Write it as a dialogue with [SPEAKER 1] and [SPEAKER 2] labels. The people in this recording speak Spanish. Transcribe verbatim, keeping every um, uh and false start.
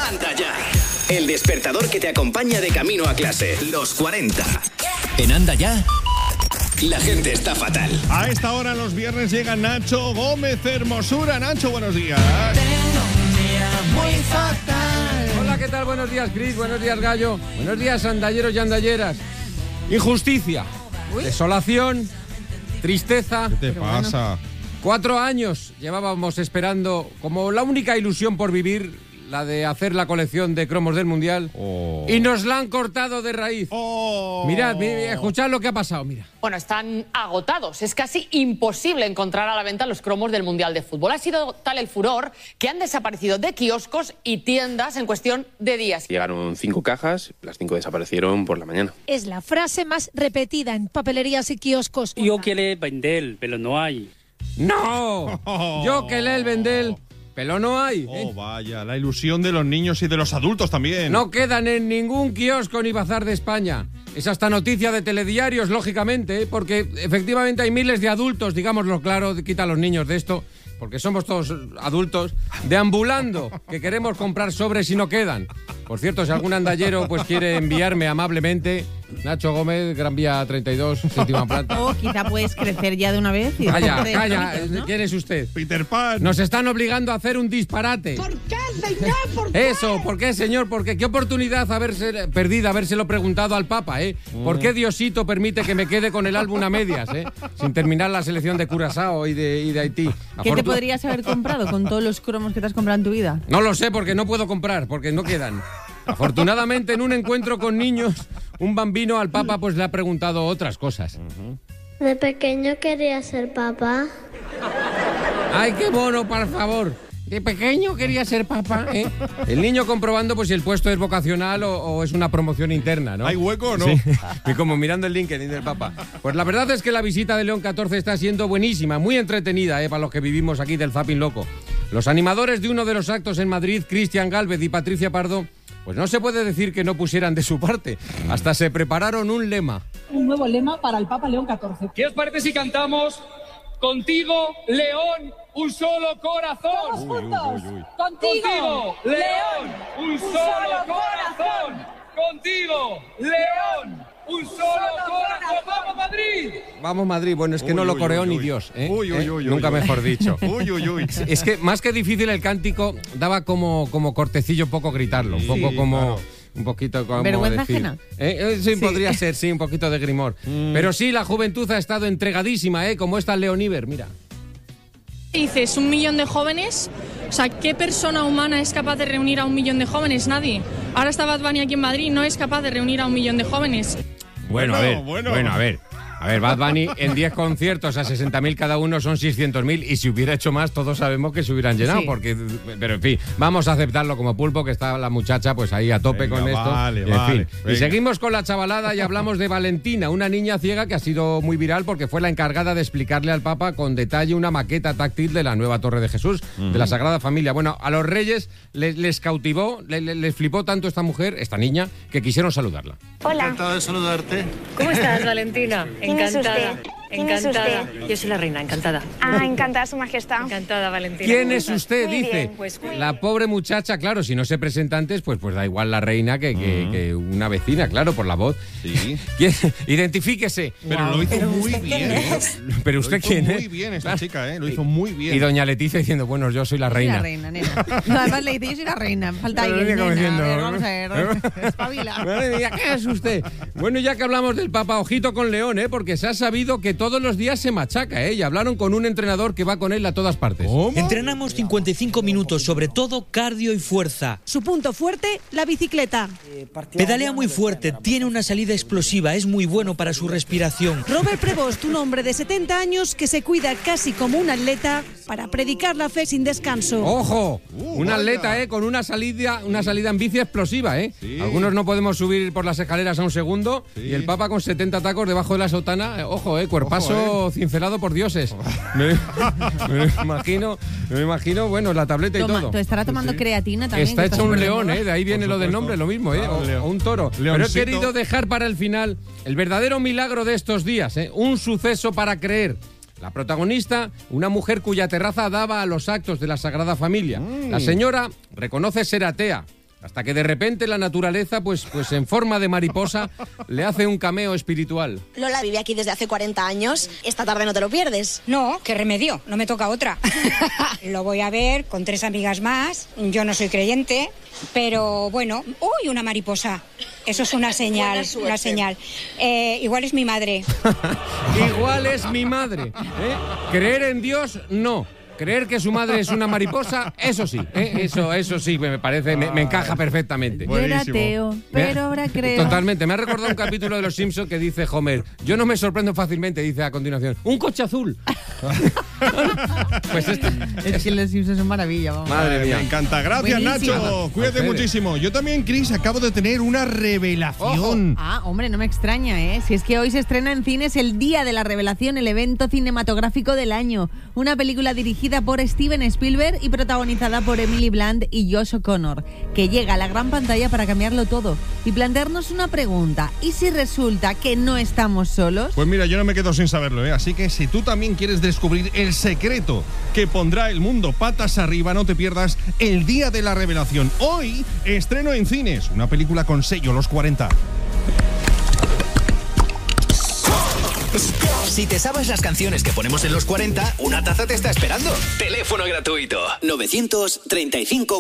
[SPEAKER 1] Anda ya. El despertador que te acompaña de camino a clase. Los cuarenta. En Anda ya, la gente está fatal.
[SPEAKER 2] A esta hora los viernes llega Nacho Gómez Hermosura. Nacho, buenos días.
[SPEAKER 3] Tengo un día muy fatal.
[SPEAKER 4] Hola, ¿qué tal? Buenos días, Cris. Buenos días, Gallo. Buenos días, andalleros y andalleras. Injusticia, Uy. desolación, tristeza.
[SPEAKER 2] ¿Qué te pasa?
[SPEAKER 4] Cuatro años llevábamos esperando como la única ilusión por vivir, la de hacer la colección de cromos del Mundial. Oh. Y nos la han cortado de raíz. Oh. Mirad, mirad, escuchad lo que ha pasado, mira.
[SPEAKER 5] Bueno, están agotados. Es casi imposible encontrar a la venta los cromos del Mundial de Fútbol. Ha sido tal el furor que han desaparecido de kioscos y tiendas en cuestión de días.
[SPEAKER 6] Llegaron cinco cajas, las cinco desaparecieron por la mañana.
[SPEAKER 7] Es la frase más repetida en papelerías y kioscos.
[SPEAKER 8] Yo quiero vender, pero no hay.
[SPEAKER 4] ¡No! Oh. Yo que le el vendel, pero no hay.
[SPEAKER 2] Oh, ¿eh? Vaya, la ilusión de los niños y de los adultos también.
[SPEAKER 4] No quedan en ningún kiosco ni bazar de España. Es hasta noticia de telediarios, lógicamente, ¿eh? Porque efectivamente hay miles de adultos, digámoslo claro, quita a los niños de esto, porque somos todos adultos, deambulando, que queremos comprar sobres y no quedan. Por cierto, si algún andallero pues quiere enviarme amablemente, Nacho Gómez, Gran Vía treinta y dos, séptima planta.
[SPEAKER 9] O quizá puedes crecer ya de una vez. Y
[SPEAKER 4] calla, calla, ¿no? ¿Quién es usted?
[SPEAKER 2] Peter Pan.
[SPEAKER 4] Nos están obligando a hacer un disparate.
[SPEAKER 9] ¿Por qué, señor? ¿Por qué?
[SPEAKER 4] Eso, ¿por qué, señor? Porque qué oportunidad haberse perdida, habérselo preguntado al Papa, ¿eh? Mm. ¿Por qué Diosito permite que me quede con el álbum a medias, eh? Sin terminar la selección de Curazao y de, y de Haití.
[SPEAKER 9] ¿Qué Afortun- te podrías haber comprado con todos los cromos que te has comprado en tu vida?
[SPEAKER 4] No lo sé, porque no puedo comprar, porque no quedan. Afortunadamente, en un encuentro con niños, un bambino al Papa pues le ha preguntado otras cosas.
[SPEAKER 10] Uh-huh. De pequeño quería ser papá.
[SPEAKER 4] ¡Ay, qué mono, por favor! De pequeño quería ser papá, ¿eh? El niño comprobando pues si el puesto es vocacional o, o es una promoción interna, ¿no?
[SPEAKER 2] ¿Hay hueco o no?
[SPEAKER 4] Sí. Y como mirando el LinkedIn del Papa. Pues la verdad es que la visita de León catorce está siendo buenísima, muy entretenida, ¿eh? Para los que vivimos aquí del zapping loco. Los animadores de uno de los actos en Madrid, Cristian Gálvez y Patricia Pardo, pues no se puede decir que no pusieran de su parte. Hasta se prepararon un lema.
[SPEAKER 11] Un nuevo lema para el Papa León catorce.
[SPEAKER 12] ¿Qué os parece si cantamos Contigo, León, un solo corazón?
[SPEAKER 11] ¡Todos juntos!
[SPEAKER 12] Uy, uy, uy.
[SPEAKER 11] Contigo,
[SPEAKER 12] Contigo, León, un solo corazón. Contigo, León, un solo corazón. ¡Vamos, Madrid!
[SPEAKER 4] Vamos, Madrid. Bueno, es que
[SPEAKER 2] uy,
[SPEAKER 4] no lo
[SPEAKER 2] uy,
[SPEAKER 4] coreó
[SPEAKER 2] uy,
[SPEAKER 4] ni
[SPEAKER 2] uy.
[SPEAKER 4] Dios, ¿eh?
[SPEAKER 2] Uy, uy,
[SPEAKER 4] ¿Eh?
[SPEAKER 2] uy,
[SPEAKER 4] Nunca
[SPEAKER 2] uy,
[SPEAKER 4] mejor dicho.
[SPEAKER 2] Uy, uy, uy.
[SPEAKER 4] Es que más que difícil el cántico, daba como, como cortecillo un poco gritarlo, un poco
[SPEAKER 2] Sí,
[SPEAKER 4] como...
[SPEAKER 2] claro.
[SPEAKER 4] Un poquito como
[SPEAKER 9] ¿Vergüenza
[SPEAKER 4] decir.
[SPEAKER 9] ajena?
[SPEAKER 4] ¿Eh? Eh, sí, sí, podría ser, sí, un poquito de grimor. Mm. Pero sí, la juventud ha estado entregadísima, ¿eh? Como esta Leon Iber, mira.
[SPEAKER 13] Dices, un millón de jóvenes, o sea, ¿qué persona humana es capaz de reunir a un millón de jóvenes? Nadie. Ahora está Bad Bunny aquí en Madrid, no es capaz de reunir a un millón de jóvenes.
[SPEAKER 4] Bueno,
[SPEAKER 2] bueno
[SPEAKER 4] a ver,
[SPEAKER 2] bueno.
[SPEAKER 4] bueno, a ver. A ver, Bad Bunny en diez conciertos a sesenta mil cada uno son seiscientos mil y si hubiera hecho más todos sabemos que se hubieran llenado, sí. porque, pero en fin, vamos a aceptarlo como pulpo, que está la muchacha pues ahí a tope
[SPEAKER 2] venga,
[SPEAKER 4] con esto.
[SPEAKER 2] Vale,
[SPEAKER 4] en
[SPEAKER 2] vale,
[SPEAKER 4] fin. Y seguimos con la chavalada y hablamos de Valentina, una niña ciega que ha sido muy viral porque fue la encargada de explicarle al Papa con detalle una maqueta táctil de la nueva Torre de Jesús, uh-huh. de la Sagrada Familia. Bueno, a los reyes les, les cautivó, les, les flipó tanto esta mujer, esta niña, que quisieron saludarla.
[SPEAKER 14] Hola.
[SPEAKER 15] Encantado de saludarte.
[SPEAKER 14] ¿Cómo estás, Valentina?
[SPEAKER 15] ¿Quién
[SPEAKER 14] Encantada.
[SPEAKER 15] es usted?
[SPEAKER 14] ¿Quién encantada. Es usted? Yo soy la reina, encantada.
[SPEAKER 15] Ah, encantada, su majestad.
[SPEAKER 14] Encantada, Valentina.
[SPEAKER 4] ¿Quién es usted?
[SPEAKER 15] Muy
[SPEAKER 4] dice.
[SPEAKER 15] Bien, pues,
[SPEAKER 4] la
[SPEAKER 15] bien.
[SPEAKER 4] pobre muchacha, claro, si no se presenta antes, pues, pues da igual la reina que, que, uh-huh. que una vecina, claro, por la voz.
[SPEAKER 2] Sí.
[SPEAKER 4] Identifíquese.
[SPEAKER 2] Pero wow. lo hizo
[SPEAKER 15] ¿Pero
[SPEAKER 2] muy
[SPEAKER 15] usted
[SPEAKER 2] bien.
[SPEAKER 15] Es?
[SPEAKER 4] ¿Pero usted
[SPEAKER 2] lo hizo
[SPEAKER 4] quién
[SPEAKER 2] muy
[SPEAKER 4] es?
[SPEAKER 2] Muy bien esta chica, ¿eh? Lo hizo muy bien.
[SPEAKER 4] Y doña Leticia diciendo, bueno, yo soy la reina.
[SPEAKER 9] Soy la reina, nena. No, además le dice, yo soy la reina. Falta alguien, nena. Diciendo, a ver, vamos a ver. Espabila.
[SPEAKER 4] Madre mía, ¿qué es usted? Bueno, ya que hablamos del Papa, ojito con León, ¿eh? Porque se ha sabido que todos los días se machaca, ¿eh? Y hablaron con un entrenador que va con él a todas partes.
[SPEAKER 16] ¿Cómo? Entrenamos cincuenta y cinco minutos, sobre todo cardio y fuerza.
[SPEAKER 7] Su punto fuerte, la bicicleta.
[SPEAKER 16] Pedalea muy fuerte, tiene una salida explosiva, es muy bueno para su respiración.
[SPEAKER 7] Robert Prevost, un hombre de setenta años que se cuida casi como un atleta para predicar la fe sin descanso.
[SPEAKER 4] ¡Ojo! Uh, un atleta, ¿eh? Con una salida, una salida en bici explosiva, ¿eh? Sí. Algunos no podemos subir por las escaleras a un segundo, sí. Y el Papa con setenta tacos debajo de la sotana, eh, ojo, ¿eh? Cuerpazo ojo, eh. cincelado por dioses. me, me imagino, me imagino, bueno, la tableta
[SPEAKER 9] Toma,
[SPEAKER 4] y todo.
[SPEAKER 9] ¿Te estará tomando sí. creatina también?
[SPEAKER 4] Está hecho un león, ¿eh? De ahí viene lo del nombre, lo mismo, ¿eh? O, o un toro.
[SPEAKER 2] Leoncito.
[SPEAKER 4] Pero he querido dejar para el final el verdadero milagro de estos días, ¿eh? Un suceso para creer. La protagonista, una mujer cuya terraza daba a los actos de la Sagrada Familia. Mm. La señora reconoce ser atea, Hasta que de repente la naturaleza, pues, pues en forma de mariposa, le hace un cameo espiritual.
[SPEAKER 17] Lola vive aquí desde hace cuarenta años. Esta tarde no te lo pierdes.
[SPEAKER 18] No, qué remedio, no me toca otra. Lo voy a ver con tres amigas más. Yo no soy creyente, pero bueno. ¡Uy, una mariposa! Eso es una señal, una señal. Eh, igual es mi madre.
[SPEAKER 4] Igual es mi madre. ¿eh? Creer en Dios, no. Creer que su madre es una mariposa, eso sí, ¿eh? eso, eso sí, me parece, me, me encaja perfectamente.
[SPEAKER 9] Yo era ateo, pero ahora creo.
[SPEAKER 4] Totalmente, me ha recordado un capítulo de Los Simpsons que dice Homer, yo no me sorprendo fácilmente, dice a continuación, un coche azul. Pues este,
[SPEAKER 9] es que Los Simpsons son maravilla, vamos.
[SPEAKER 2] Madre mía. Me encanta, gracias Buenísimo. Nacho, cuídate muchísimo. Yo también, Chris, acabo de tener una revelación.
[SPEAKER 9] Ojo. Ah, hombre, no me extraña, ¿eh? Si es que hoy se estrena en cines el Día de la Revelación, el evento cinematográfico del año. Una película dirigida por Steven Spielberg y protagonizada por Emily Blunt y Josh O'Connor, que llega a la gran pantalla para cambiarlo todo y plantearnos una pregunta. ¿Y si resulta que no estamos solos?
[SPEAKER 2] Pues mira, yo no me quedo sin saberlo, ¿eh? Así que si tú también quieres descubrir el secreto que pondrá el mundo patas arriba, no te pierdas el Día de la Revelación. Hoy estreno en cines una película con sello Los cuarenta.
[SPEAKER 1] Si te sabes las canciones que ponemos en Los cuarenta, una taza te está esperando. Teléfono gratuito novecientos treinta y cinco